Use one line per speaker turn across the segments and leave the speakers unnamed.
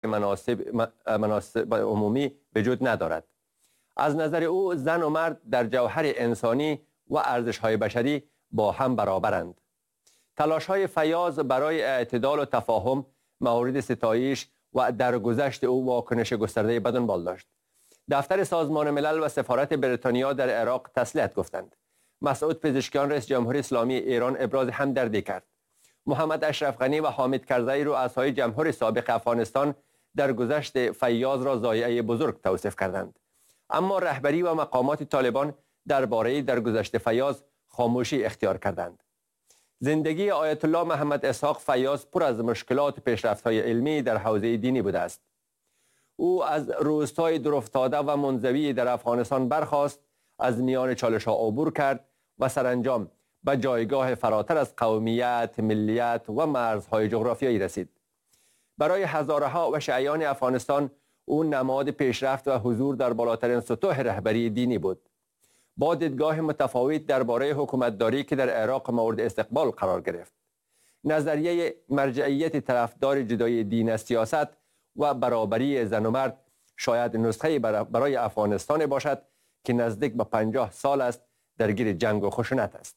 مناصب عمومی وجود ندارد. از نظر او زن و مرد در جوهر انسانی و ارزش‌های بشری با هم برابرند. تلاش‌های فیاض برای اعتدال و تفاهم مورد ستایش و درگذشت او واکنش گسترده بدنبال داشت. دفتر سازمان ملل و سفارت بریتانیا در عراق تسلیت گفتند. مسعود پزشکیان رئیس جمهوری اسلامی ایران ابراز همدردی کرد. محمد اشرف غنی و حامد کرزی رؤسای جمهور سابق افغانستان در گذشت فیاض را ضایعه بزرگ توصیف کردند. اما رهبری و مقامات طالبان درباره درگذشت فیاض خاموشی اختیار کردند. زندگی آیت الله محمد اسحاق فیاض پر از مشکلات و پیشرفت‌های علمی در حوزه دینی بوده است. او از روستای دورافتاده و منزوی در افغانستان برخاست، از میان چالش‌ها عبور کرد و سرانجام به جایگاه فراتر از قومیت، ملیت و مرزهای جغرافیایی رسید. برای هزارها و شیعیان افغانستان او نماد پیشرفت و حضور در بالاترین سطوح رهبری دینی بود. با دیدگاه متفاوت درباره حکومتداری که در عراق مورد استقبال قرار گرفت. نظریه مرجعیت طرفدار جدای دین از سیاست و برابری زن و مرد شاید نسخه برای افغانستان باشد که نزدیک به 50 سال است درگیر جنگ و خشونت است.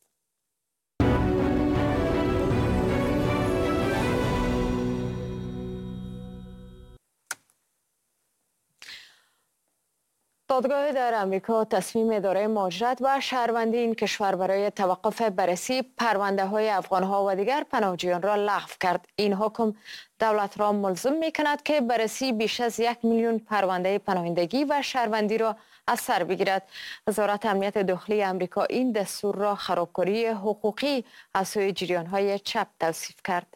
دادگاه در امریکا تصمیم اداره مهاجرت و شهروندی این کشور برای توقف بررسی پرونده های افغان ها و دیگر پناهجویان را لغو کرد. این حکم دولت را ملزم می کند که بررسی بیش از 1 میلیون پرونده پناهندگی و شهروندی را از سر بگیرد. وزارت امنیت داخلی امریکا این دستور را خرابکاری حقوقی از سوی جریان های چپ توصیف کرد.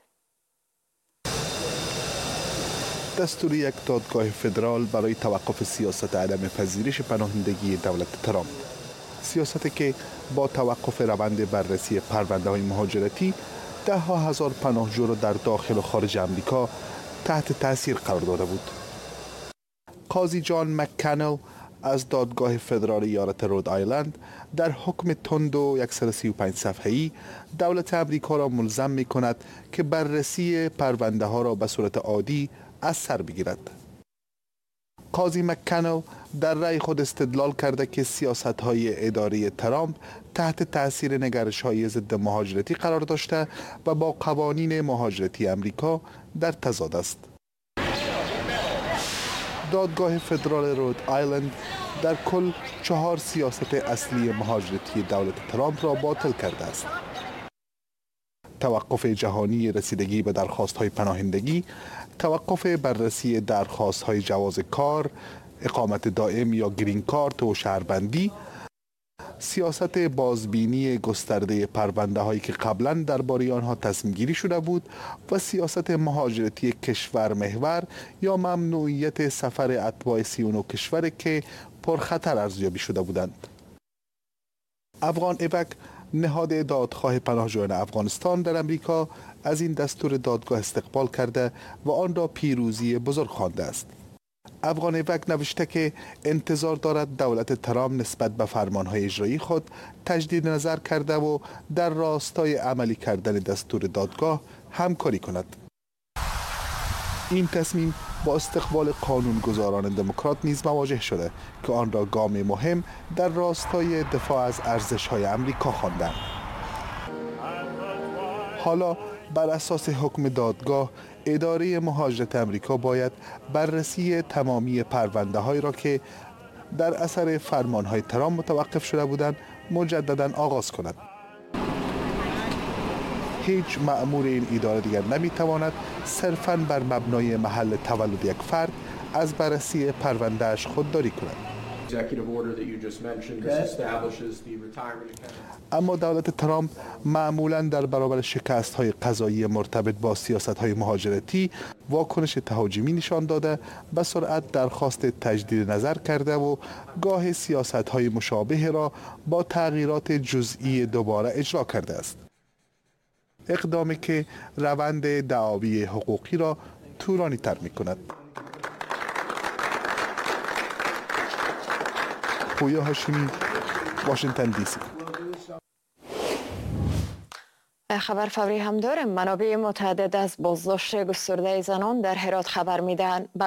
دستور یک دادگاه فدرال برای توقف سیاست عدم پذیرش پناهندگی دولت ترامپ. سیاستی که با توقف روند بررسی پرونده های مهاجرتی ده ها هزار پناهجو را در داخل و خارج امریکا تحت تاثیر قرار داده بود. قاضی جان مککنل از دادگاه فدرال ایالت رود آیلند در حکم تند و 135 صفحه‌ای دولت امریکا را ملزم می کند که بررسی پرونده ها را به صورت عادی از سر بگیرد. قاضی مککنل در رأی خود استدلال کرده که سیاست‌های اداری ترامپ تحت تأثیر نگرش‌های ضد مهاجرتی قرار داشته و با قوانین مهاجرتی امریکا در تضاد است. دادگاه فدرال رود آیلند در کل 4 سیاست اصلی مهاجرتی دولت ترامپ را باطل کرده است. توقف جهانی رسیدگی به درخواست‌های پناهندگی، توقف بررسی درخواست‌های جواز کار، اقامت دائم یا گرین کارت و شهروندی، سیاست بازبینی گسترده پرونده هایی که قبلا درباره آنها تصمیم گیری شده بود و سیاست مهاجرتی کشور محور یا ممنوعیت سفر اتباع 39 کشور که پرخطر ارزیابی شده بودند. افغان ایبک نهاد دادخواه پناهجویان افغانستان در امریکا از این دستور دادگاه استقبال کرده و آن را پیروزی بزرگ خوانده است. افغان ایبک نوشته که انتظار دارد دولت ترامپ نسبت به فرمانهای اجرایی خود تجدید نظر کرده و در راستای عملی کردن دستور دادگاه همکاری کند. این تصمیم با استقبال قانونگذاران دموکرات نیز مواجه شده که آن را گام مهم در راستای دفاع از ارزش‌های امریکا خواندند. حالا بر اساس حکم دادگاه اداره مهاجرت امریکا باید بررسی تمامی پرونده‌هایی را که در اثر فرمان‌های ترامپ متوقف شده بودند مجدداً آغاز کند. هیچ مأمور این اداره دیگر نمیتواند صرفاً بر مبنای محل تولد یک فرد از بررسی پروندهش خودداری کند. اما دولت ترامپ معمولاً در برابر شکست‌های قضایی مرتبط با سیاست‌های مهاجرتی واکنش تهاجمی نشان داده، به سرعت درخواست تجدید نظر کرده و گاه سیاست‌های مشابه را با تغییرات جزئی دوباره اجرا کرده است. اقدامی که روند دعاوی حقوقی را طولانی تر می کند. پویا هاشمی، واشنگتن دی سی.
خبر فوری هم داریم. منابع متعدد از بازداشت گسترده زنان در هرات خبر میدهند.